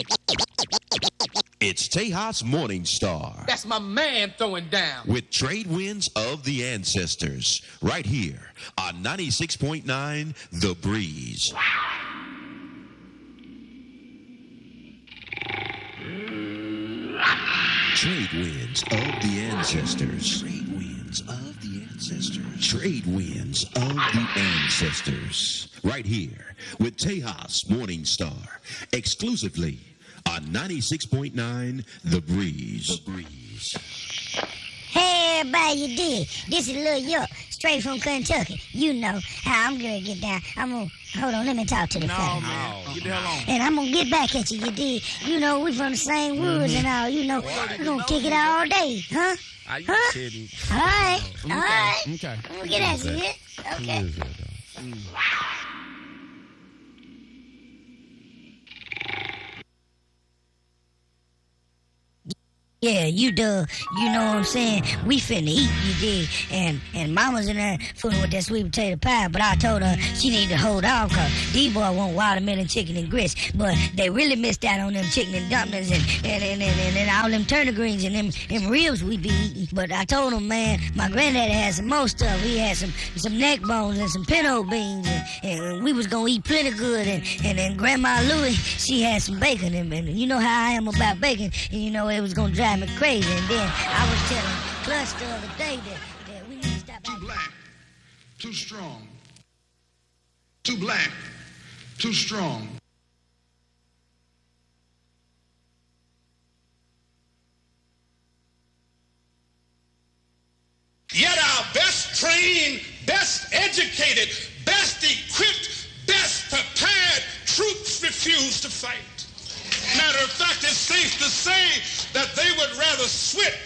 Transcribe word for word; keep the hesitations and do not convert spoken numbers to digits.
It's Tejas Morning Star. That's my man throwing down. With trade winds of the ancestors. Right here on ninety-six point nine The Breeze. Trade winds of the ancestors. Trade winds of the ancestors. Trade winds of the ancestors. Right here with Tejas Morning Star. Exclusively on ninety-six point nine The Breeze. The Breeze. Hey, everybody, you did. This is Lil York, straight from Kentucky. You know how I'm going to get down. I'm going to, hold on, let me talk to the no, fella. No, get the hell on. And I'm going to get back at you, you did. You know, we from the same woods mm-hmm. and all. You know, we're going to kick it out all day, huh? Are you huh? kidding? All right, all right. Okay. I'm going to get at you, yeah? Okay. Mm. Yeah, you do. You know what I'm saying? We finna eat, you did. And and mama's in there fooling with that sweet potato pie, but I told her she need to hold off because these boys want watermelon chicken and grits. But they really missed out on them chicken and dumplings and and, and, and, and, and all them turnip greens and them, them ribs we be eating. But I told them, man, my granddaddy had some more stuff. He had some some neck bones and some pinto beans and, and we was gonna eat plenty good. And, and then Grandma Louie, she had some bacon. And, and you know how I am about bacon. And you know it was gonna drive me crazy. And then I was telling Clutch the other day that, that we need to stop. Too black, too strong. Too black, too strong. Yet our best trained, best educated, best equipped, best prepared troops refuse to fight. Matter of fact, it's safe to say that they would rather sweat